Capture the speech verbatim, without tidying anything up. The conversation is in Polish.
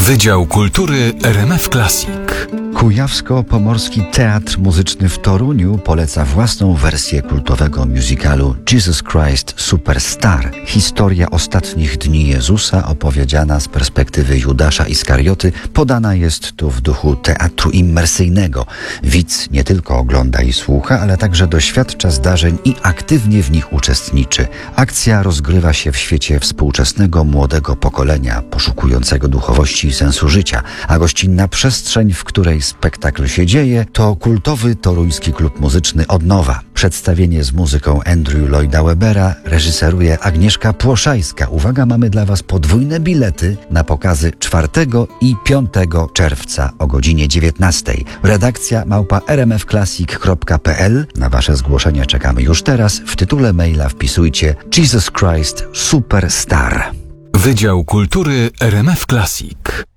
Wydział Kultury R M F Classic. Kujawsko-Pomorski Teatr Muzyczny w Toruniu poleca własną wersję kultowego musicalu Jesus Christ Superstar. Historia ostatnich dni Jezusa, opowiedziana z perspektywy Judasza Iskarioty, podana jest tu w duchu teatru immersyjnego. Widz nie tylko ogląda i słucha, ale także doświadcza zdarzeń i aktywnie w nich uczestniczy. Akcja rozgrywa się w świecie współczesnego młodego pokolenia, poszukującego duchowości i sensu życia, a gościnna przestrzeń, w której spektakl się dzieje, to kultowy toruński klub muzyczny Odnowa. Przedstawienie z muzyką Andrew Lloyda Webbera reżyseruje Agnieszka Płoszajska. Uwaga, mamy dla Was podwójne bilety na pokazy czwartego i piątego czerwca o godzinie dziewiętnastej. Redakcja małpa r m f classic kropka p l. Na Wasze zgłoszenia czekamy już teraz. W tytule maila wpisujcie Jesus Christ Superstar. Wydział Kultury R M F Classic.